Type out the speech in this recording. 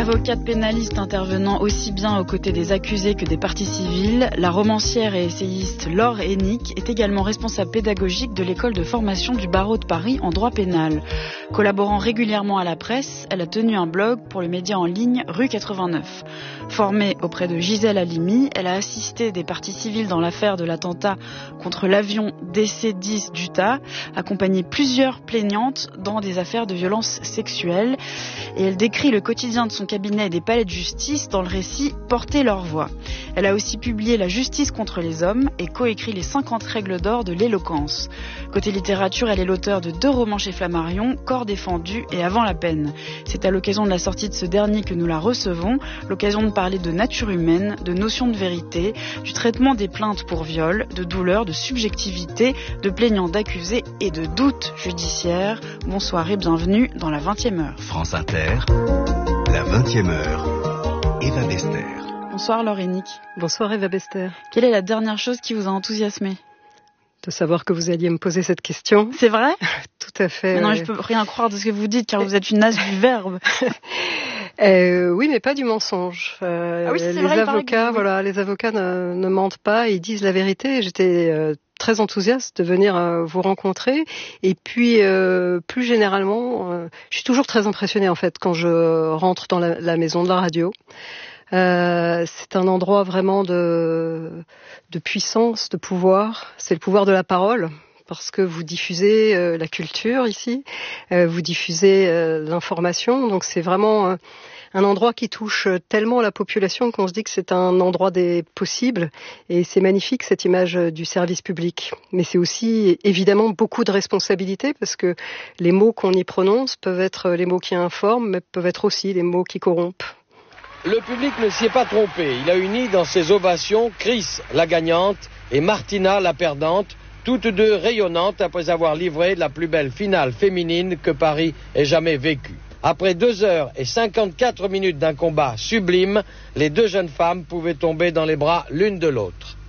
Avocate pénaliste intervenant aussi bien aux côtés des accusés que des parties civiles, la romancière et essayiste Laure Hennick est également responsable pédagogique de l'école de formation du barreau de Paris en droit pénal. Collaborant régulièrement à la presse, elle a tenu un blog pour le média en ligne Rue 89. Formée auprès de Gisèle Halimi, elle a assisté des parties civiles dans l'affaire de l'attentat contre l'avion DC-10 d'Utah, accompagné plusieurs plaignantes dans des affaires de violences sexuelles, et elle décrit le quotidien de son cabinet et des palais de justice dans le récit Porter leur voix. Elle a aussi publié La justice contre les hommes et coécrit les 50 règles d'or de l'éloquence. Côté littérature, elle est l'auteure de 2 romans chez Flammarion, Corps défendu et Avant la peine. C'est à l'occasion de la sortie de ce dernier que nous la recevons, l'occasion de parler de nature humaine, de notion de vérité, du traitement des plaintes pour viol, de douleur, de subjectivité, de plaignants, d'accusés et de doutes judiciaires. Bonsoir et bienvenue dans la 20e heure. France Inter, la 20e heure, Eva Bester. Bonsoir Laure Hennick. Bonsoir Eva Bester. Quelle est la dernière chose qui vous a enthousiasmé ? De savoir que vous alliez me poser cette question. C'est vrai ? Tout à fait. Non, je peux rien croire de ce que vous dites car vous êtes une as du verbe. Oui, mais pas du mensonge. Ah oui, c'est les vrai, avocats, voilà, les avocats ne mentent pas, ils disent la vérité. J'étais très enthousiaste de venir vous rencontrer. Et puis, plus généralement, je suis toujours très impressionnée en fait quand je rentre dans la maison de la radio. C'est un endroit vraiment de puissance, de pouvoir. C'est le pouvoir de la parole, parce que vous diffusez la culture ici, vous diffusez l'information. Donc c'est vraiment un endroit qui touche tellement la population qu'on se dit que c'est un endroit des possibles. Et c'est magnifique cette image du service public. Mais c'est aussi évidemment beaucoup de responsabilités, parce que les mots qu'on y prononce peuvent être les mots qui informent, mais peuvent être aussi les mots qui corrompent. Le public ne s'y est pas trompé. Il a uni dans ses ovations Chris, la gagnante, et Martina, la perdante, toutes deux rayonnantes après avoir livré la plus belle finale féminine que Paris ait jamais vécue. Après 2 heures et 54 minutes d'un combat sublime, les 2 jeunes femmes pouvaient tomber dans les bras l'une de l'autre.